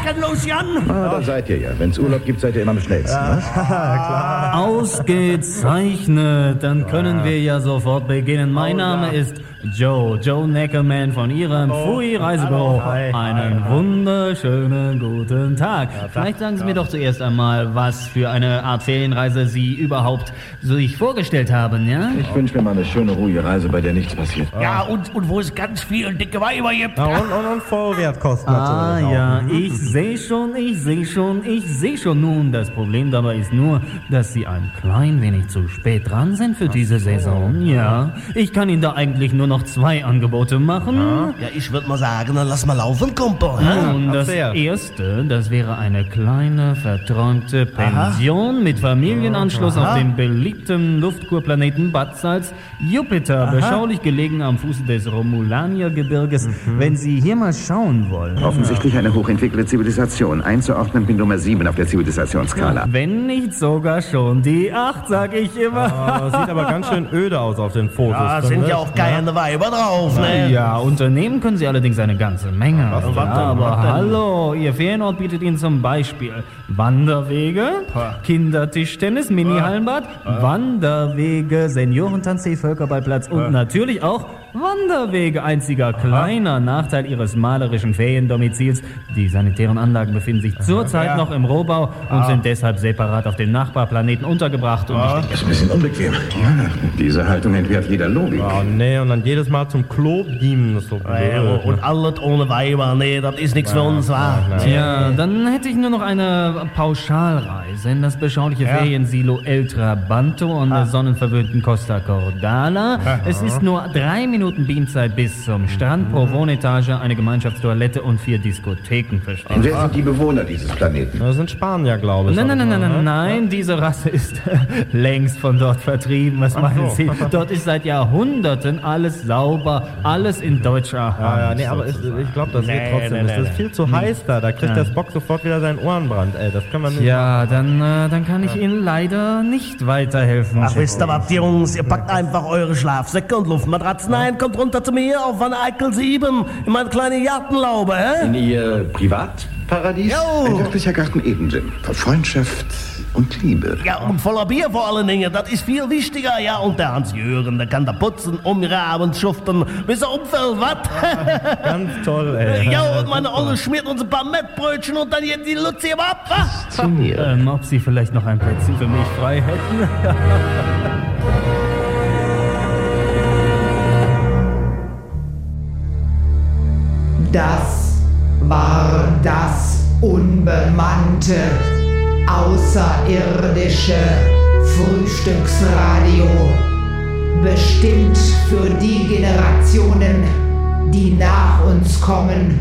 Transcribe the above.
machen, Lucian? Da seid ihr ja. Wenn's Urlaub gibt, seid ihr immer am schnellsten. Ne? Klar. Ausgezeichnet, dann können wir ja sofort beginnen. Mein Name ist Joe Neckerman von Ihrem Fui-Reisebüro. Einen wunderschönen guten Tag. Vielleicht sagen Sie mir doch zuerst einmal, was für eine Art Ferienreise Sie überhaupt sich vorgestellt haben, ja? Ich wünsche mir mal eine schöne, ruhige Reise, bei der nichts passiert. Ja, und wo es ganz viel dicke Weiber gibt. Ja, und Vollwertkosten natürlich auch. Ja, ich sehe schon. Nun, das Problem dabei ist nur, dass Sie ein klein wenig zu spät dran sind für diese Saison. Ja, ich kann Ihnen da eigentlich nur noch 2 Angebote machen. Ja, ich würde mal sagen, dann lass mal laufen, Kumpel. Und das erste, das wäre eine kleine, verträumte Pension mit Familienanschluss auf dem beliebten Luftkurplaneten Bad Salz, Jupiter, beschaulich gelegen am Fuße des Romulanier-Gebirges. Wenn Sie hier mal schauen wollen. Offensichtlich eine hochentwickelte Zivilisation. Einzuordnen bin Nummer 7 auf der Zivilisationsskala. Wenn nicht sogar schon die 8, sag ich immer. Sieht aber ganz schön öde aus auf den Fotos. Ja, sind ja auch keine Weiber drauf, ne? Ja, unternehmen können Sie allerdings eine ganze Menge. Aber hallo, Ihr Ferienort bietet Ihnen zum Beispiel Wanderwege, Kindertischtennis, Mini-Hallenbad, Wanderwege, Seniorentanz, Völkerballplatz und natürlich auch Wanderwege. Einziger kleiner Nachteil Ihres malerischen Feriendomizils: die sanitären Anlagen befinden sich zurzeit noch im Rohbau und sind deshalb separat auf dem Nachbarplaneten untergebracht. Und ich denke, Das ist ein bisschen unbequem. Ja, diese Haltung entwirft jeder Logik. Oh nee, und dann jedes Mal zum Klo beamen, das ist so blöd. Und alles ohne Weiber, nee, das ist nichts für uns, wa? Tja, dann hätte ich nur noch eine Pauschalreise in das beschauliche Feriensilo El Trabanto an der sonnenverwöhnten Costa Cordala. Es ist nur 3 Minuten Beamzeit bis zum Strand, pro Wohnetage eine Gemeinschaftstoilette und 4 Diskotheken, verstehen Und Sie? wer sind die Bewohner dieses Planeten? Das sind Spanier, glaube ich. Nein, diese Rasse ist längst von dort vertrieben. Was meinen Sie? Dort ist seit Jahrhunderten alles sauber, alles in deutscher Hand. Ja, nee, aber ich glaube, das geht trotzdem. Das ist viel zu heiß da. Da kriegt der Spock sofort wieder seinen Ohrenbrand, ey. Das können wir nicht. Ja, dann kann ich Ihnen leider nicht weiterhelfen. Ach, wisst ihr was, Jungs? Ihr packt einfach eure Schlafsäcke und Luftmatratzen ein, kommt runter zu mir auf Van Eyckel 7 in meine kleine Gartenlaube, hä? In Ihr Privatparadies? Jo. Ein wirklicher Garten Eden, Jim. Voll Freundschaft und Liebe. Ja, und voller Bier vor allen Dingen, das ist viel wichtiger. Ja, und der Hans-Jürgen, der kann da putzen, umgraben, schuften, bis er umfällt, was? Ganz toll, ey. Ja, und meine Olle schmiert uns ein paar Mettbrötchen und dann geht die Luzi ab, was? Ob Sie vielleicht noch ein Plätzchen für mich frei hätten? Das war das unbemannte, außerirdische Frühstücksradio. Bestimmt für die Generationen, die nach uns kommen.